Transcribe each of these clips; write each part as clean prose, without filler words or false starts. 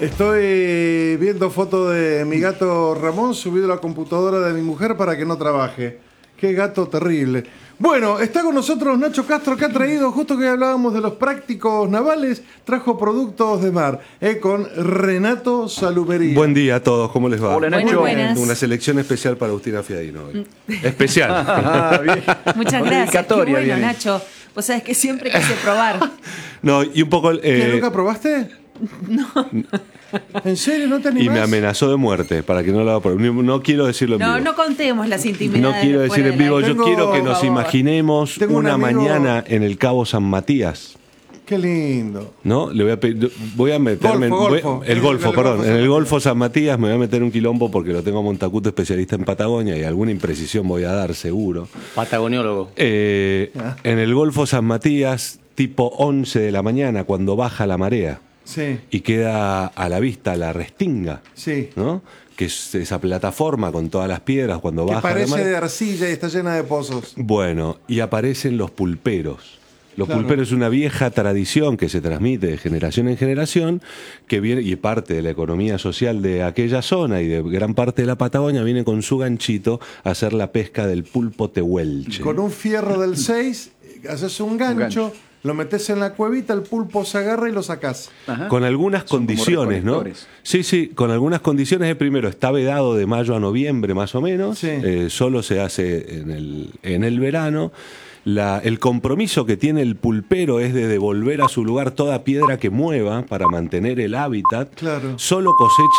Estoy viendo fotos de mi gato Ramón subido a la computadora de mi mujer para que no trabaje. Qué gato terrible. Bueno, está con nosotros Nacho Castro, que ha traído, justo que hablábamos de los prácticos navales, trajo productos de mar, con Renato Salumería. Buen día a todos, ¿cómo les va? Hola, Nacho. Buenas. Una selección especial para Agustina Fiadino hoy. Especial. Muchas gracias. Qué Dedicatoria bueno, viene. Nacho. Vos sabés que siempre quise probar. No, y un poco... ¿Qué, nunca probaste? No. ¿En serio? ¿No te animás? y me amenazó de muerte para que no lo haga por... No quiero decirlo en vivo. No contemos las intimidades. No quiero decir en vivo. Yo Tengo- quiero que por nos favor. imaginemos Tengo un una amigo- mañana en el Cabo San Matías. Qué lindo. ¿No? Le voy a pedir, voy a meterme Golfo. el Golfo, El perdón. Golfo En el San Golfo San Matías me voy a meter un quilombo porque lo tengo a Montacuto, especialista en Patagonia, y alguna imprecisión voy a dar seguro. Patagoniólogo. En el Golfo San Matías, tipo 11 de la mañana, cuando baja la marea Sí, y queda a la vista la Restinga, sí. ¿no? Que es esa plataforma con todas las piedras cuando Que baja la parece marea. de arcilla y está llena de pozos. Bueno, y aparecen los pulperos. Los Claro. pulperos es una vieja tradición que se transmite de generación en generación, que viene, y parte de la economía social de aquella zona y de gran parte de la Patagonia, viene con su ganchito a hacer la pesca del pulpo tehuelche. Con un fierro del 6, haces un gancho, lo metes en la cuevita, el pulpo se agarra y lo sacás. Ajá. Con algunas Son como condiciones, ¿no? recolectores. Sí, con algunas condiciones. El primero está vedado de mayo a noviembre, más o menos. Sí. Solo se hace en el verano. El compromiso que tiene el pulpero es de devolver a su lugar toda piedra que mueva para mantener el hábitat. Claro. Solo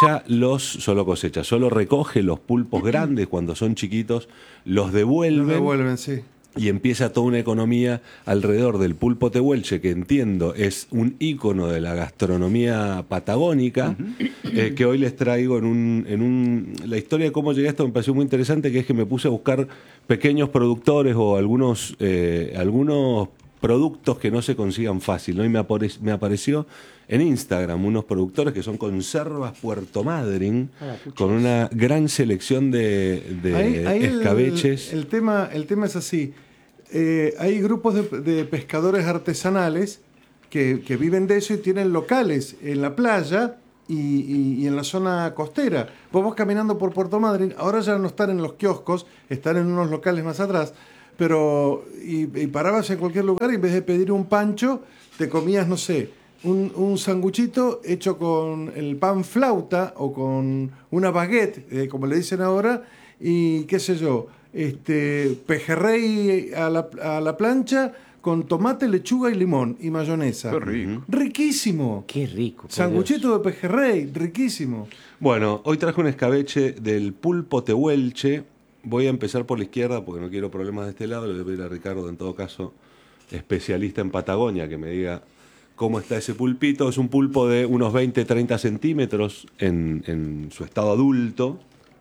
recoge los pulpos grandes cuando son chiquitos, los Lo devuelven. devuelven, sí. Y empieza toda una economía alrededor del pulpo tehuelche, que entiendo es un ícono de la gastronomía patagónica, que hoy les traigo la historia de cómo llegué a esto me pareció muy interesante, que es que me puse a buscar pequeños productores o algunos productos que no se consigan fácil, ¿no? Y me apareció en Instagram unos productores que son Conservas Puerto Madryn, con una gran selección de Ahí escabeches. el tema es así. Hay grupos de pescadores artesanales que viven de eso y tienen locales en la playa y en la zona costera. Vos vas caminando por Puerto Madryn, ahora ya no están en los kioscos, están en unos locales más atrás, pero y parabas en cualquier lugar y en vez de pedir un pancho, te comías, no sé, un sanguchito hecho con el pan flauta o con una baguette, como le dicen ahora, y qué sé yo, pejerrey a la plancha con tomate, lechuga y limón y mayonesa. Qué rico. Riquísimo. Qué rico. por Sanguchito de pejerrey, riquísimo. Bueno, hoy traje un escabeche del pulpo tehuelche. Voy a empezar por la izquierda porque no quiero problemas de este lado. Le voy a pedir a Ricardo, en todo caso, especialista en Patagonia, que me diga cómo está ese pulpito. Es un pulpo de unos 20-30 centímetros en su estado adulto.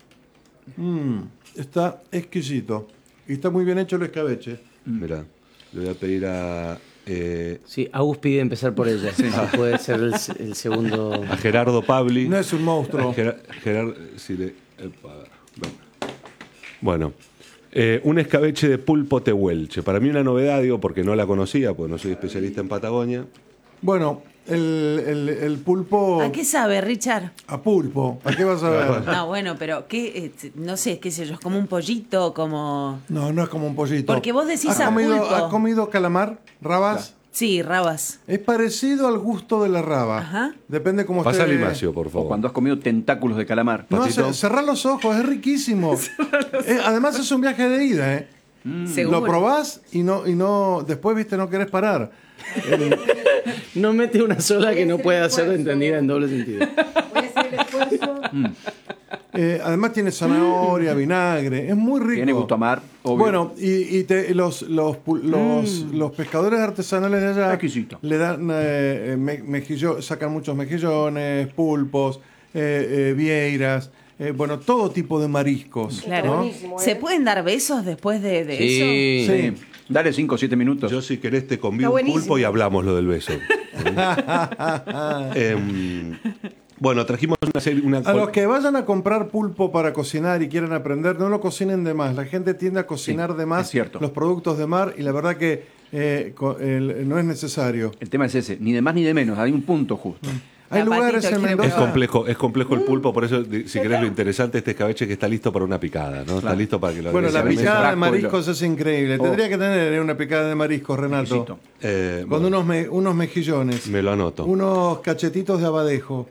Está exquisito. Y está muy bien hecho el escabeche. Mirá, le voy a pedir a Sí, Agus pide empezar por ella. Sí. Puede ser el segundo. Gerardo Pabli. No es un monstruo. Gerardo, si le, bueno, un escabeche de pulpo tehuelche. Para mí una novedad, digo, porque no la conocía, porque no soy especialista en Patagonia. Bueno, el pulpo... ¿A qué sabe, Richard? A pulpo. ¿A qué vas a ver? No, bueno, pero qué, no sé, qué sé yo, es como un pollito, como... No, no es como un pollito. Porque vos decís a comido, pulpo. ¿Has comido calamar? ¿Rabas? Sí, rabas. Es parecido al gusto de la raba. Ajá. Depende cómo Pasa esté. Limacio, por O favor. cuando has comido tentáculos de calamar. No, Patito. cerrá los ojos, es riquísimo. Además es un viaje de ida, ¿eh? Seguro. Lo probás y no, después, viste, no querés parar. No mete una sola que no pueda ser entendida en doble sentido. Además tiene zanahoria, vinagre, es muy rico. Tiene gusto a mar, obvio. Bueno, los pescadores artesanales de allá Exquisito. le dan sacan muchos mejillones, pulpos, vieiras, bueno, todo tipo de mariscos. Claro. ¿no? ¿Se pueden dar besos después de eso? Sí. Sí. Dale 5 o 7 minutos. Yo, si querés, te convido Está un buenísimo. pulpo y hablamos lo del beso. Bueno, trajimos una serie... A los que vayan a comprar pulpo para cocinar y quieran aprender, no lo cocinen de más. La gente tiende a cocinar de más es cierto. los productos de mar y la verdad que no es necesario. El tema es ese, ni de más ni de menos, hay un punto justo. Hay La lugares patito en quiere Mendoza. Es complejo el pulpo, por eso, si querés, lo interesante de este escabeche es que está listo para una picada, ¿no? Está listo para que lo Bueno, agregues la a mesa. picada de frasco y mariscos es increíble. Tendría que tener una picada de mariscos, Renato. Exquisito. Con Bueno, unos mejillones. me lo anoto. Unos cachetitos de abadejo.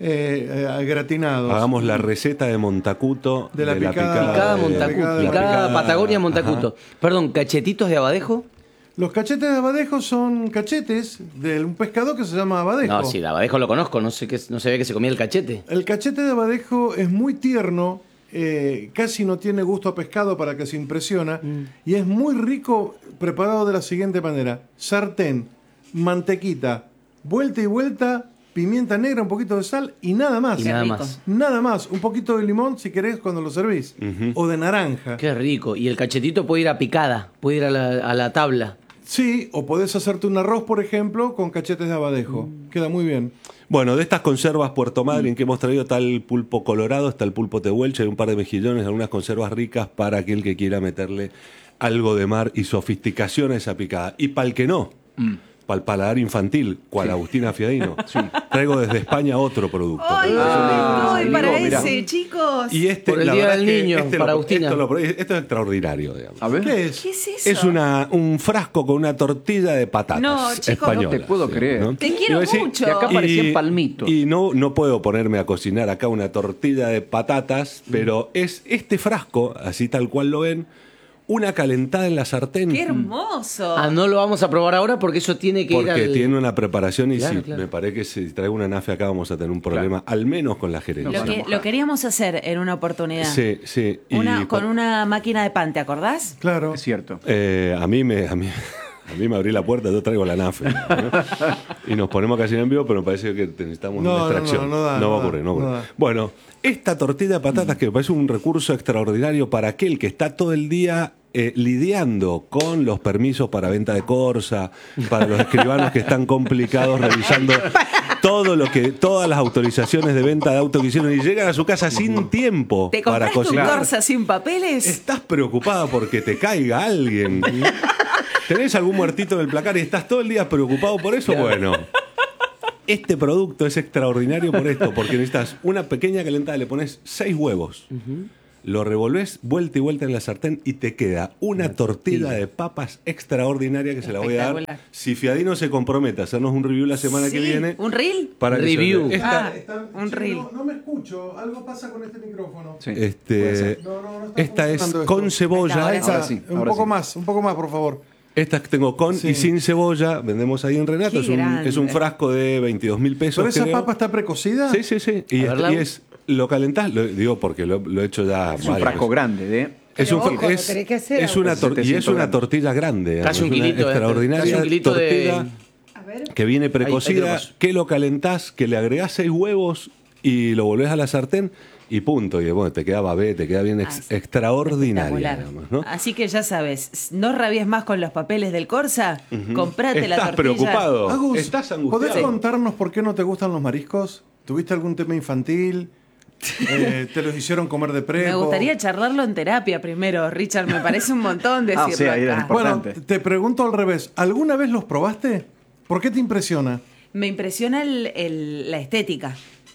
Gratinados. Hagamos la receta de Montacuto De la picada- Picada de- Montacuto, picada- picada Patagonia Ajá. Montacuto. Perdón, cachetitos de abadejo. Los cachetes de abadejo son cachetes de un pescado que se llama abadejo. No, sí, el abadejo lo conozco, no sé qué, no se ve que se comía el cachete. El cachete de abadejo es muy tierno, casi no tiene gusto a pescado para que se impresiona, y es muy rico preparado de la siguiente manera. Sartén, mantequita, vuelta y vuelta, pimienta negra, un poquito de sal y nada más. Y nada rico. más. Nada más, un poquito de limón si querés cuando lo servís, o de naranja. Qué rico. Y el cachetito puede ir a picada, puede ir a la tabla. Sí, o podés hacerte un arroz, por ejemplo, con cachetes de abadejo. Queda muy bien. Bueno, de estas conservas Puerto Madryn que hemos traído, está el pulpo colorado, está el pulpo tehuelche, hay un par de mejillones, algunas conservas ricas para aquel que quiera meterle algo de mar y sofisticación a esa picada. Y para el que no, para el paladar infantil, cual Agustina Fiadino, traigo desde España otro producto. ¡Ay, Ah, no, para mirá. ese, chicos! Y este, Por el la Día verdad del es que Niño, para Agustina. Esto es extraordinario, digamos. A ver. ¿Qué es? ¿Qué es eso? Es un frasco con una tortilla de patatas No, chicos, españolas. no te puedo creer. Te quiero Iba a mucho. que acá parecían palmitos. Y no puedo ponerme a cocinar acá una tortilla de patatas, pero es este frasco, así tal cual lo ven, una calentada en la sartén. ¡Qué hermoso! Ah, no lo vamos a probar ahora porque eso tiene que ir Porque al... tiene una preparación y Claro, si claro. me parece que si traigo una nafe acá vamos a tener un problema, al menos con la gerencia. Lo queríamos hacer en una oportunidad. Sí, sí. Y Con una máquina de pan, ¿te acordás? Claro. Es cierto. a mí me abrí la puerta, yo traigo la nafe. ¿no? Y nos ponemos a cocinar en vivo, pero me parece que necesitamos No, una no, extracción. no da, va a no ocurrir, da, no ocurre. no da. Bueno, esta tortilla de patatas que me parece un recurso extraordinario para aquel que está todo el día lidiando con los permisos para venta de corsa, para los escribanos que están complicados revisando todas las autorizaciones de venta de auto que hicieron y llegan a su casa sin tiempo ¿Te para compraste un cocinar. Corsa sin papeles? Estás preocupada porque te caiga alguien. ¿Tenés algún muertito en el placar y estás todo el día preocupado por eso? Bueno, este producto es extraordinario por esto, porque necesitas una pequeña calentada, le pones 6 huevos, lo revolvés vuelta y vuelta en la sartén y te queda una tortilla de papas extraordinaria que se la voy a dar. Espectacular. Si Fiadino se compromete a hacernos un review la semana que Sí, viene. ¿un reel? Para que se- Review. esta- Un reel. No me escucho. Algo pasa con este micrófono. Sí, puede ser. No está esta es funcionando con esto. cebolla. Ahora Esa, Ahora sí, un ahora poco sí. más, por favor. Estas tengo con Sí. y sin cebolla, vendemos ahí en Renato, Qué es un grande. frasco de 22.000 pesos. ¿Pero esa creo. papa está precocida? Sí, sí, sí. Y, A ver, Lau. lo calentás, digo porque lo he hecho ya Es un varias frasco veces. grande de... Es un, Pero ojo, es, lo tenés que hacer, es una Augustin. y es 700 una gramos. tortilla grande. Casi un es una kilito, extraordinaria casi un kilito de- tortilla A ver. que viene Ahí precocida, tenemos. que lo calentás, que le agregás 6 huevos y lo volvés a la sartén y punto. Y bueno, te queda babé, te queda bien extraordinaria. Espectacular. Digamos, ¿no? Así que ya sabes, no rabies más con los papeles del Corsa, comprate la Estás tortilla. preocupado. Agus, Estás ¿podés angustiado. contarnos por qué no te gustan los mariscos? ¿Tuviste algún tema infantil? ¿Te los hicieron comer de prepo? Me gustaría charlarlo en terapia primero, Richard, me parece un montón decirlo o sea, era acá. Bueno, importante. te pregunto al revés. ¿Alguna vez los probaste? ¿Por qué te impresiona? Me impresiona la estética.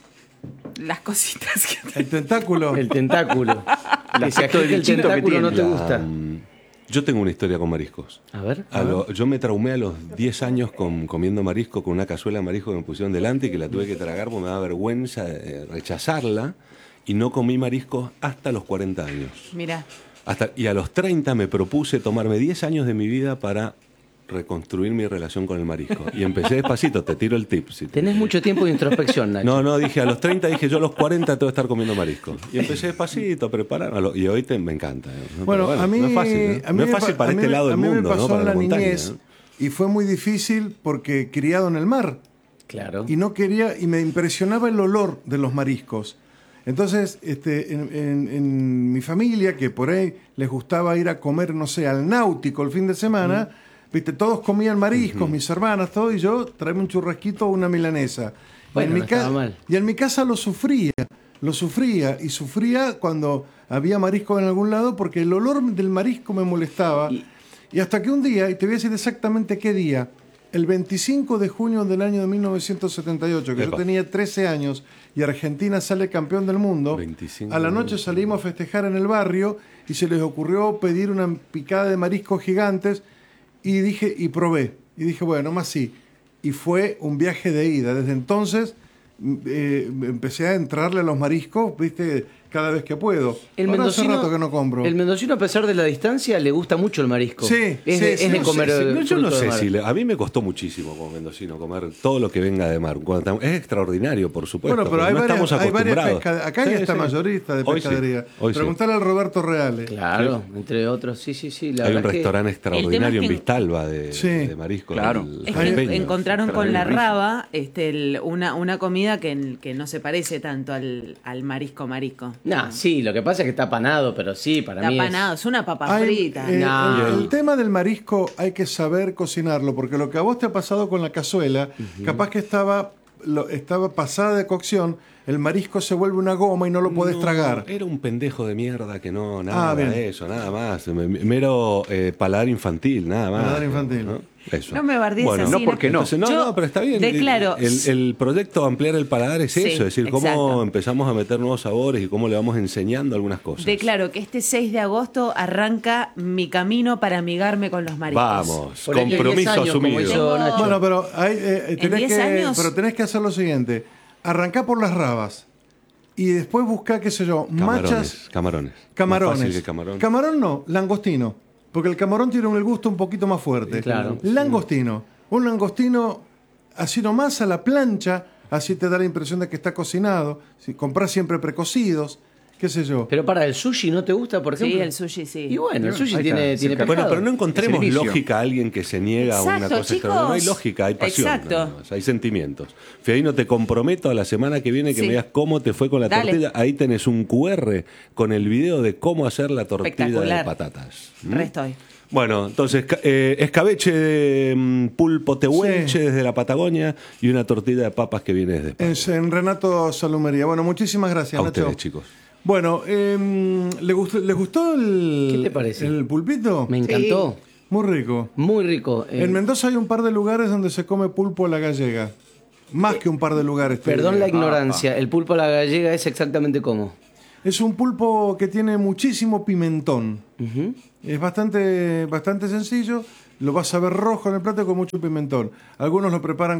Las cositas que... El tentáculo. El tentáculo. Que si aspecto agita el distinto que tentáculo no te tiene. gusta. Yo tengo una historia con mariscos. A ver. Yo me traumé a los 10 años comiendo marisco, con una cazuela de marisco que me pusieron delante y que la tuve que tragar porque me daba vergüenza rechazarla. Y no comí mariscos hasta los 40 años. Mira, Y a los 30 me propuse tomarme 10 años de mi vida para reconstruir mi relación con el marisco. Y empecé despacito, te tiro el tip. Si te- Tenés mucho tiempo de introspección, Nacho. No, dije a los 30, dije yo a los 40 tengo que estar comiendo marisco. Y empecé despacito a prepararlo. Y hoy me encanta. ¿no? Bueno, Pero a mí no es fácil, ¿eh? a mí No es me fácil pa- para a este mí- lado a del mí me mundo, pasó ¿no? Para en la la montaña. niñez ¿no? y fue muy difícil porque criado en el mar Claro. y no quería y me impresionaba el olor de los mariscos. Entonces, en mi familia, que por ahí les gustaba ir a comer, no sé, al náutico el fin de semana, viste, todos comían mariscos, mis hermanas, todo, y yo traeme un churrasquito o una milanesa. Bueno, no estaba mal. Y en mi casa lo sufría y sufría cuando había marisco en algún lado porque el olor del marisco me molestaba. Y hasta que un día, y te voy a decir exactamente qué día, el 25 de junio del año de 1978, que Epa. yo tenía 13 años y Argentina sale campeón del mundo, 25 a la noche salimos a festejar en el barrio y se les ocurrió pedir una picada de mariscos gigantes y probé. Y dije, bueno, más sí. Y fue un viaje de ida. Desde entonces empecé a entrarle a los mariscos, viste, cada vez que puedo. Ahora hace rato que no compro. El mendocino, a pesar de la distancia, le gusta mucho el marisco. Sí, es sí, de sí, comer. Yo no fruto de sé mar. si a mí me costó muchísimo como mendocino comer todo lo que venga de mar. Es extraordinario, por supuesto. Bueno, pero hay no varias, estamos hay varias acostumbrados. acá ya Sí, está sí. mayorista de Hoy sí, pescadería. hoy sí. Preguntale al Roberto Reale. Claro, entre otros, sí. La Hay un verdad que- restaurante extraordinario es en que- Vistalba de Sí. mariscos. Claro. el Es jalapeño. que encontraron con la Riquísimo. raba una comida que no se parece tanto al marisco. Nah, sí, lo que pasa es que está panado, pero sí, para Está mí panado, es una papa Hay, frita. No. el tema del marisco hay que saber cocinarlo, porque lo que a vos te ha pasado con la cazuela, capaz que estaba pasada de cocción, el marisco se vuelve una goma y no lo podés No, tragar. Era un pendejo de mierda que no, nada bien. de eso, nada más. Mero paladar infantil, nada más. Paladar infantil. ¿no? Eso. No me bardees Bueno, así. no, ¿por qué no? Entonces, no, Yo no, pero está bien. declaro- El proyecto Ampliar el Paladar es Sí, eso, es decir, cómo exacto. empezamos a meter nuevos sabores y cómo le vamos enseñando algunas cosas. Declaro que este 6 de agosto arranca mi camino para amigarme con los mariscos. Vamos, Por ahí 10 compromiso años, como asumido. hizo Nacho. Bueno, pero ¿En 10 años? tenés que hacer lo siguiente. Arrancá por las rabas y después buscá, qué sé yo, machas... Camarones. Camarones. Más fácil que camarón. Camarón no, langostino. Porque el camarón tiene el gusto un poquito más fuerte. Claro. Langostino. Un langostino así nomás a la plancha, así te da la impresión de que está cocinado. Si comprás siempre precocidos, qué sé yo. Pero para el sushi no te gusta, por ejemplo. Sí, el sushi sí. Y bueno, el sushi Ahí tiene está, tiene cerca. pescado. Bueno, pero no encontremos Es el inicio. lógica a alguien que se niega a una Exacto, cosa extraordinaria. No hay chicos. lógica, hay pasión. Exacto. nada más, hay sentimientos. Fiadino, te comprometo a la semana que viene que Sí. me digas cómo te fue con la Dale. tortilla. Ahí tenés un QR con el video de cómo hacer la tortilla de Espectacular. patatas. Restoy. Bueno, entonces, escabeche de pulpo tehuelche Sí. desde la Patagonia y una tortilla de papas que viene desde España. En Renato Salumería. Bueno, muchísimas gracias, A Nacho. ustedes, chicos. Bueno, ¿les gustó el, ¿Qué te parece? el pulpito? Me encantó. Muy rico. Muy rico. En Mendoza hay un par de lugares donde se come pulpo a la gallega. Más que un par de lugares. te Perdón la diría. ignorancia, el pulpo a la gallega es exactamente como. Es un pulpo que tiene muchísimo pimentón. Es bastante sencillo. Lo vas a ver rojo en el plato con mucho pimentón. Algunos lo preparan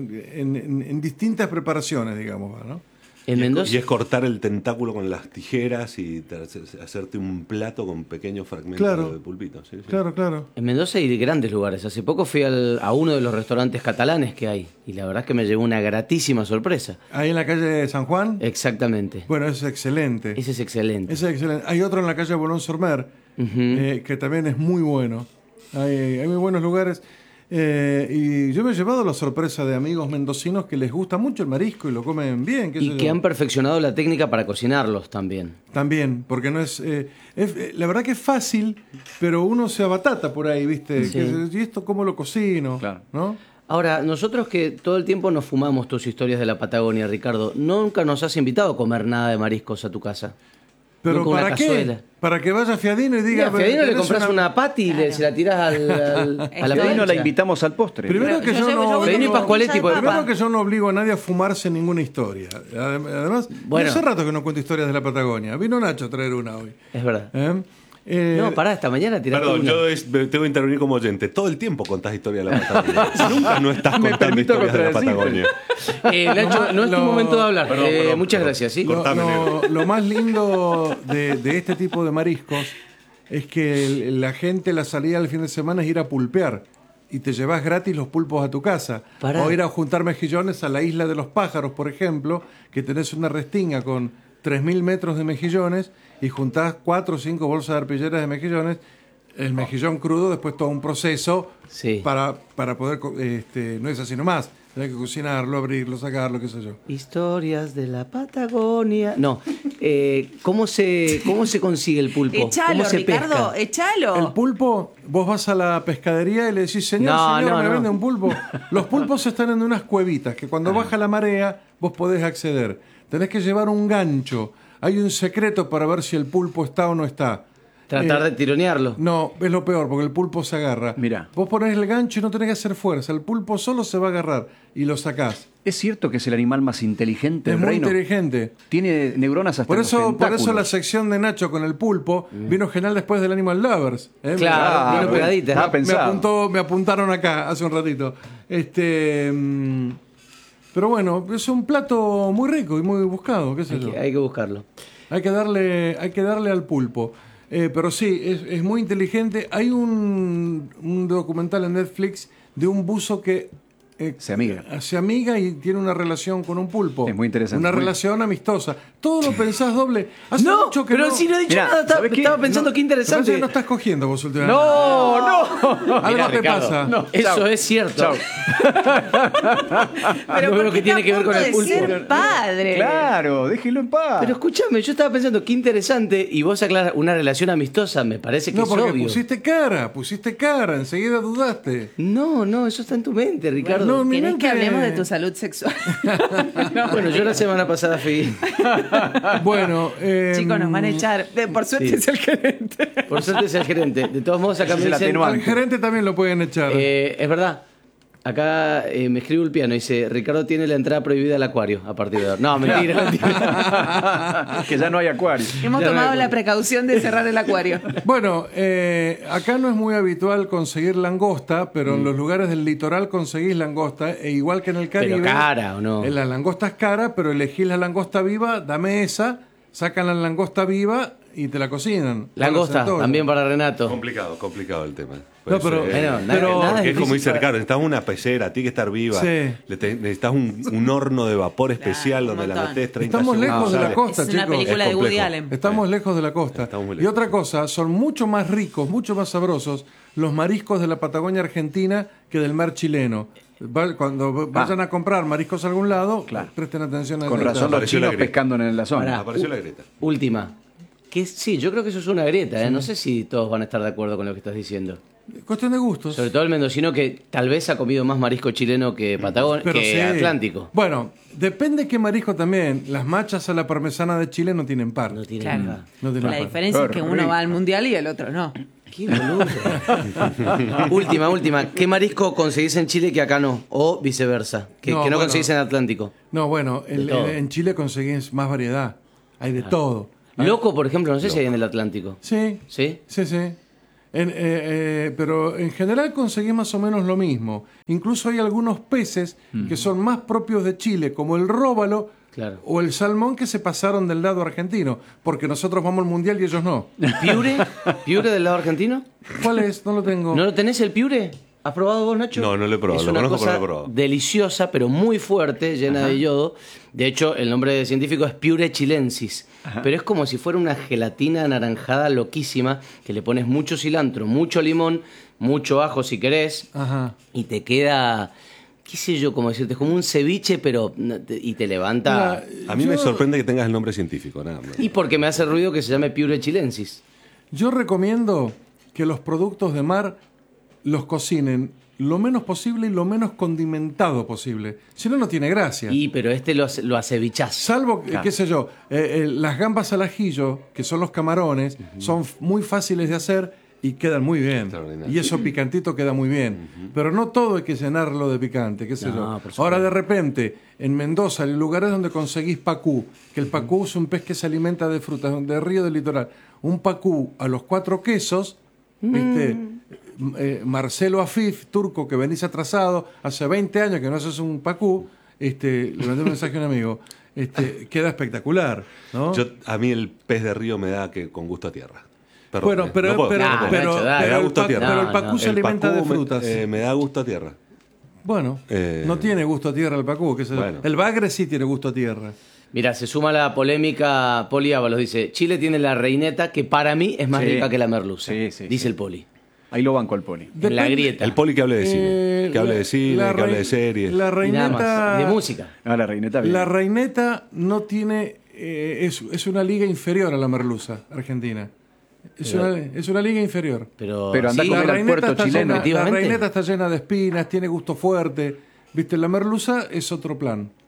en distintas preparaciones, digamos, ¿no? En Mendoza. Y es cortar el tentáculo con las tijeras y hacerte un plato con pequeños fragmentos Claro. de pulpito. Sí, sí. Claro. En Mendoza hay grandes lugares. Hace poco fui a uno de los restaurantes catalanes que hay. Y la verdad es que me llevó una gratísima sorpresa. Ahí en la calle de San Juan. Exactamente. Bueno, es excelente. Ese es excelente. Ese es excelente. Hay otro en la calle Bolón-Sormer, que también es muy bueno. Hay muy buenos lugares. Y yo me he llevado la sorpresa de amigos mendocinos que les gusta mucho el marisco y lo comen bien. qué sé Y yo. que han perfeccionado la técnica para cocinarlos también. También, porque no es, la verdad que es fácil, pero uno se abatata por ahí, ¿viste? Sí. ¿Y esto cómo lo cocino? Claro. ¿No? Ahora, nosotros que todo el tiempo nos fumamos tus historias de la Patagonia, Ricardo, nunca nos has invitado a comer nada de mariscos a tu casa. Pero Nunca una ¿para qué? cazuela. Para que vaya Fiadino y diga... Mira, a Fiadino le "Tenés compras una pati y Claro. se la tirás a la Fiadino Fiadino la plancha. invitamos al postre. Primero Pero que yo yo llevo- yo no... voy Fiadino y con Pascualetti, papa. Primero que yo no obligo a nadie a fumarse ninguna historia. Además, Bueno. hace rato que no cuento historias de la Patagonia. Vino Nacho a traer una hoy. Es verdad. ¿Eh? No, pará, esta mañana tiraste Perdón, una. tengo que intervenir como oyente. Todo el tiempo contás historias de la Patagonia. Nunca no estás Me contando permito historias de la contradecirte. Patagonia. Nacho, no es tu Lo- momento de hablar. Perdón, Muchas perdón. gracias, ¿sí? Cortame, negro. Lo más lindo de este tipo de mariscos es que la gente, la salida del fin de semana es ir a pulpear. Y te llevas gratis los pulpos a tu casa. Pará. O ir a juntar mejillones a la isla de los pájaros, por ejemplo, que tenés una restinga con 3.000 metros de mejillones y juntás 4 o 5 bolsas de arpilleras de mejillones. El mejillón crudo, después todo un proceso Sí. para poder... no es así nomás. Tenés que cocinarlo, abrirlo, sacarlo, qué sé yo. Historias de la Patagonia. No. ¿Cómo se consigue el pulpo? Echalo, ¿Cómo se Ricardo, pesca? echalo. El pulpo, vos vas a la pescadería y le decís, señor, No, señor, no, me no. vende un pulpo. Los pulpos están en unas cuevitas que cuando baja la marea vos podés acceder. Tenés que llevar un gancho. Hay un secreto para ver si el pulpo está o no está. Tratar de tironearlo. No, es lo peor, porque el pulpo se agarra. Mirá. Vos ponés el gancho y no tenés que hacer fuerza. El pulpo solo se va a agarrar y lo sacás. ¿Es cierto que es el animal más inteligente Es del muy reino? inteligente. Tiene neuronas hasta Por en los eso tentáculos. la sección de Nacho con el pulpo vino genial después del Animal Lovers. Claro, vino pegadita. Estaba pensado. Me apuntaron acá hace un ratito. Pero bueno, es un plato muy rico y muy buscado, qué sé yo. Hay que buscarlo. Hay que darle al pulpo. Pero sí, es muy inteligente. Hay un documental en Netflix de un buzo que Se amiga. se amiga y tiene una relación con un pulpo. Es muy interesante. Una Muy- relación amistosa. Todo lo pensás doble. Hace No, mucho que pero no. si no he dicho Mirá, nada, ¿sabés qué? estaba pensando qué Me parece interesante. que no estás cogiendo vos últimamente. ¡No, no! Algo Mirá, te Ricardo, pasa. no. Eso Chau. es cierto. Chau. Pero No veo porque que tiene está que a ver con punto el de pulpo. ser padre. Claro, déjelo en paz. Pero escúchame, yo estaba pensando qué interesante y vos aclaras una relación amistosa, me parece que No, es porque obvio. pusiste cara, enseguida dudaste. No, eso está en tu mente, Ricardo. No, mi ¿Querés que mente- hablemos de tu salud sexual? Bueno, yo la semana pasada fui. Bueno, Chicos, nos van a echar. Por suerte sí. es el gerente. Por suerte es el gerente. De todos modos, acá Ese me es el dicen. atenuante. al gerente también lo pueden echar. Es verdad. Acá me escribe un piano y dice: Ricardo tiene la entrada prohibida al acuario a partir de ahora. No, mentira, mentira. que ya no hay acuario. Hemos Ya tomado no- la precaución de cerrar el acuario. Bueno, acá no es muy habitual conseguir langosta, pero en los lugares del litoral conseguís langosta, e igual que en el Caribe. Pero cara, ¿o no? La langosta es cara, pero elegís la langosta viva, dame esa, sacan la langosta viva y te la cocinan. Langosta, Con la también para Renato. Complicado el tema. No, pero- Bueno, pero- nada porque es es como difícil irse caro. Necesitas una pecera, tiene que estar viva. Sí. Necesitas un horno de vapor especial un donde la montón. metés 30 Estamos segundos. lejos de la sale. costa, Es una chicos. película Es de Woody complejo. Allen. Estamos lejos de la costa. Estamos muy Y lejos. otra cosa, son mucho más ricos, mucho más sabrosos los mariscos de la Patagonia Argentina que del mar chileno. Cuando vayan a comprar mariscos a algún lado, Claro. presten atención a Con ese razón detalle. los Apareció la chinos grieta. pescando en la zona. Pará. Apareció la grieta. Última. Sí, yo creo que eso es una grieta, ¿eh? No sé si todos van a estar de acuerdo con lo que estás diciendo. Cuestión de gustos. Sobre todo el mendocino que tal vez ha comido más marisco chileno que Pero que sí. Atlántico. Bueno, depende qué marisco también. Las machas a la parmesana de Chile no tienen par. No tiene Claro. nada. No tienen La par. diferencia es que uno va al mundial y el otro no. Qué boludo. última. ¿Qué marisco conseguís en Chile que acá no? O viceversa. Que no bueno. conseguís en Atlántico. No, bueno, todo. en Chile conseguís más variedad. Hay de todo. Loco, por ejemplo, no sé si hay en el Atlántico. Sí. ¿Sí? Sí, sí. Pero en general conseguís más o menos lo mismo. Incluso hay algunos peces que son más propios de Chile, como el róbalo Claro. o el salmón, que se pasaron del lado argentino, porque nosotros vamos al mundial y ellos no. ¿Piure? ¿Piure del lado argentino? ¿Cuál es? No lo tengo. ¿No lo tenés el piure? ¿Has probado vos, Nacho? No, no lo he probado. Es Lo una conozco, pero cosa no lo he probado. deliciosa, pero muy fuerte, llena de yodo. De hecho, el nombre científico es Piure chilensis. Pero es como si fuera una gelatina anaranjada loquísima, que le pones mucho cilantro, mucho limón, mucho ajo si querés, Ajá. y te queda, qué sé yo, cómo decirte, es como un ceviche, pero y te levanta. Mira, A mí me yo- sorprende que tengas el nombre científico, nada más. Y porque me hace ruido que se llame Piure chilensis. Yo recomiendo que los productos de mar los cocinen lo menos posible y lo menos condimentado posible. Si no, no tiene gracia. Pero este lo acevichás. Salvo, qué sé yo, las gambas al ajillo, que son los camarones, son muy fáciles de hacer y quedan muy bien. Extraordinario. Y eso picantito queda muy bien. Pero no todo hay que llenarlo de picante, qué sé No, yo. por supuesto. Ahora de repente, en Mendoza hay lugares donde conseguís pacú, que el pacú es un pez que se alimenta de frutas, de río del litoral. Un pacú a los 4 quesos, ¿viste? Marcelo Afif, turco, que venís atrasado, hace 20 años que no haces un pacú, le mandé un mensaje a un amigo, queda espectacular, ¿no? A mí el pez de río me da que con gusto a tierra. Perdón, Bueno, no pero, puedo, pero, no puedo. pero, Nacho, dale. pero Me da el gusto a pa- tierra. pero el No, pacú no. se El alimenta de pacú frutas. me da gusto a tierra. Bueno, Eh, no tiene gusto a tierra el pacú, qué sé yo. bueno. El bagre sí tiene gusto a tierra. Mira, se suma la polémica. Poli Ábalos dice: Chile tiene la reineta que para mí es más Sí. rica que la merluza. Sí, sí, dice sí. el Poli. Ahí lo banco al poli. En la grieta. El poli que hable de cine. Que hable de cine, que hable de series. La Y nada más. reineta, De música. Ah, la reineta bien. la reineta no tiene, es una liga inferior a la merluza argentina. Es una liga inferior. Pero anda a sí, comer La al puerto está chileno. llena, la efectivamente. reineta está llena de espinas, tiene gusto fuerte. Viste, la merluza es otro plan.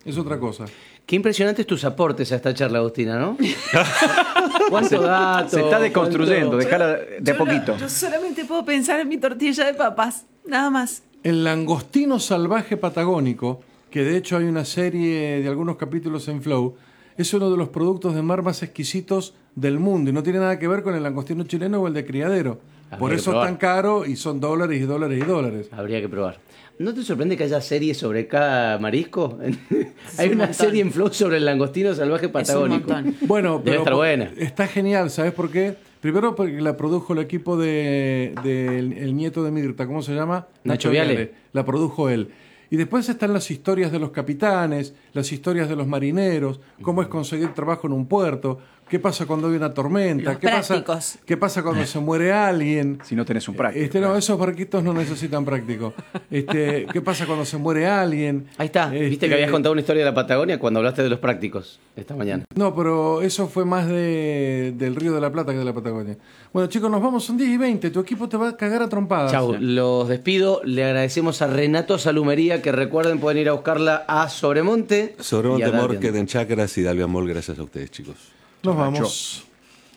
es otra cosa. Qué impresionantes tus aportes a esta charla, Agustina, ¿no? ¿Cuánto dato? Se está deconstruyendo, cuánto- dejala de a Yo no- poquito. yo solamente puedo pensar en mi tortilla de papas, nada más. El langostino salvaje patagónico, que de hecho hay una serie de algunos capítulos en Flow, es uno de los productos de mar más exquisitos del mundo y no tiene nada que ver con el langostino chileno o el de criadero. Habría Por que eso es probar. tan caro y son dólares y dólares y dólares. Habría que probar. ¿No te sorprende que haya series sobre cada marisco? Hay un una montón. serie en Flow sobre el langostino salvaje patagónico. montón. Bueno, Debe estar buena. está genial, ¿sabes por qué? Primero porque la produjo el equipo de el nieto de Mirta, ¿cómo se llama? Nacho Viale. La produjo él. Y después están las historias de los capitanes, las historias de los marineros, cómo es conseguir trabajo en un puerto, qué pasa cuando hay una tormenta, Los qué prácticos. pasa, qué pasa cuando se muere alguien. Si no tenés un práctico. No, esos barquitos no necesitan práctico. ¿Qué pasa cuando se muere alguien? Ahí está. Viste que habías contado una historia de la Patagonia cuando hablaste de los prácticos esta mañana. No, pero eso fue más del Río de la Plata que de la Patagonia. Bueno, chicos, nos vamos, son 10 y 20. Tu equipo te va a cagar a trompadas. Chau, los despido. Le agradecemos a Renato Salumería, que recuerden pueden ir a buscarla a Sobremonte. Sobremonte y a Dalbian. Market en Chacras y Dalbian Mall, gracias a ustedes, chicos. Nos vamos.